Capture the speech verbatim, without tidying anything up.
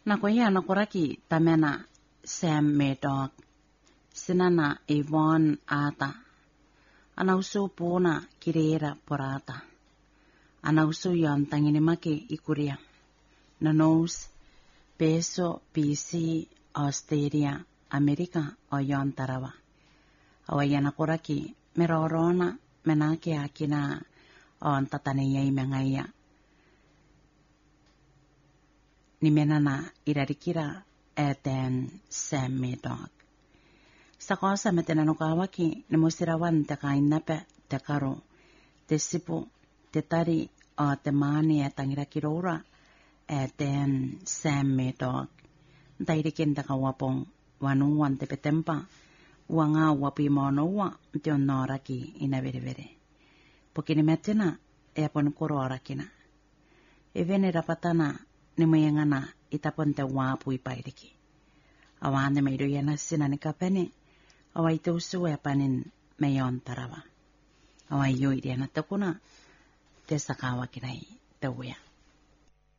Nakoya nakoraki tamena Sam Murdoch, sinana Yvonne ata. Anausu puna kirera porata. Anausu yon tanginimake ikuria. Nanos peso B C Australia Amerika o yon tarawa. Awaya nakoraki merorona menake akina on tataneyai mengaya. Nimenana irarikira eten Sam Murdoch. Sakosa metenanukawaki nemusirawan te kainape te karo te sipu te tari o te maani e tangirakirora eten Sam Murdoch. Ntairikin te kawapong wanuan te petempa uanga wapi monoa te onoraki ina vere vere. Pokini metena e apon kororakina. E vene rapatana ni mayangana itapon te wapu ipairiki. Awane meido yana sinani kapene. Awai te usu e panin mayon tarawa. Awai yoi diana takuna te sakawa kinai te wea.